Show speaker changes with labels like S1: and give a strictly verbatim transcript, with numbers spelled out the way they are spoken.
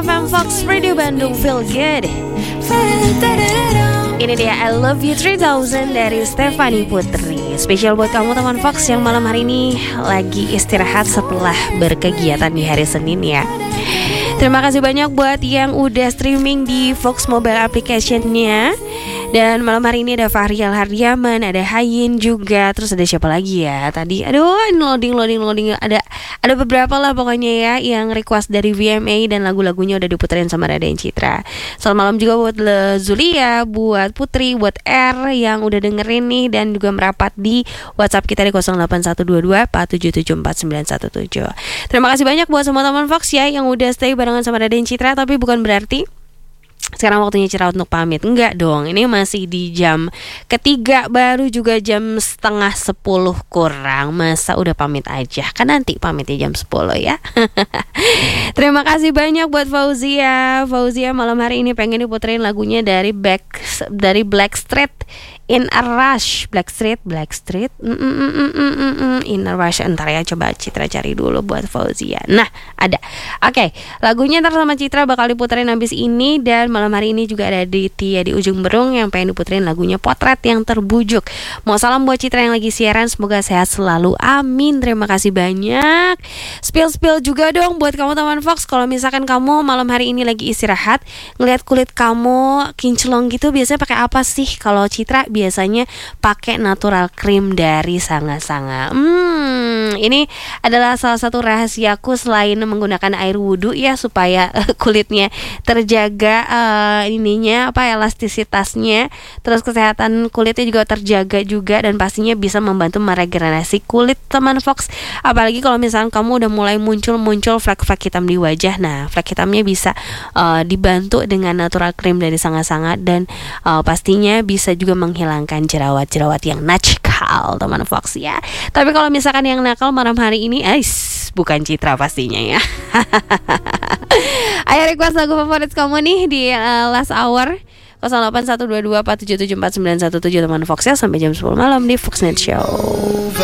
S1: F M Fox Radio Bandung, Feel Good. Ini dia I Love You three thousand dari Stefani Putri. Spesial buat kamu teman Fox yang malam hari ini lagi istirahat setelah berkegiatan di hari Senin ya. Terima kasih banyak buat yang udah streaming di Fox Mobile Application-nya. Dan malam hari ini ada Fahrial Hardiaman, ada Hayin juga, terus ada siapa lagi ya tadi? Aduh, loading, loading, loading. Ada ada beberapa lah pokoknya ya yang request dari V M A dan lagu-lagunya udah diputerin sama Raden Citra. Selamat malam juga buat Le Zulia, buat Putri, buat R yang udah dengerin nih dan juga merapat di WhatsApp kita di nol delapan satu dua dua empat tujuh tujuh empat sembilan satu tujuh. Terima kasih banyak buat semua teman Fox ya yang udah stay barengan sama Raden Citra, tapi bukan berarti sekarang waktunya Citra untuk pamit. Enggak dong, ini masih di jam ketiga, baru juga jam setengah sepuluh kurang. Masa udah pamit aja? Kan nanti pamitnya jam sepuluh ya. Terima kasih banyak buat Fauzia. Fauzia malam hari ini pengen diputerin lagunya dari Back dari Blackstreet, In a Rush. Blackstreet, Blackstreet mm, mm, mm, mm, mm, mm. In a Rush. Entar ya, coba Citra cari dulu buat Fauzia. Nah, ada. Oke, okay, lagunya ntar sama Citra bakal diputerin habis ini. Dan malam hari ini juga ada Tia di ujung berung yang pengen diputerin lagunya Potret yang Terbujuk. Mau salam buat Citra yang lagi siaran, semoga sehat selalu, amin. Terima kasih banyak. Spill-spill juga dong buat kamu teman Fox. Kalau misalkan kamu malam hari ini lagi istirahat, ngelihat kulit kamu kinclong gitu, biasanya pakai apa sih? Kalau Citra biasanya pakai natural cream dari Sanga-Sanga. Hmm, ini adalah salah satu rahasiaku selain menggunakan air wudhu ya, supaya uh, kulitnya terjaga, uh, ininya apa elastisitasnya, terus kesehatan kulitnya juga terjaga juga, dan pastinya bisa membantu meregenerasi kulit teman Fox. Apalagi kalau misalnya kamu udah mulai muncul-muncul flek-flek hitam di wajah, nah flek hitamnya bisa uh, dibantu dengan natural cream dari Sanga-Sanga, dan uh, pastinya bisa juga menghilangkan jerawat-jerawat yang nakal teman Fox ya. Tapi kalau misalkan yang nakal malam hari ini, ais, bukan Citra pastinya ya. Ayo request lagu favorit kamu nih di uh, last hour nol delapan satu dua dua empat tujuh tujuh empat sembilan satu tujuh teman Fox ya, sampai jam sepuluh malam di Foxnet Show.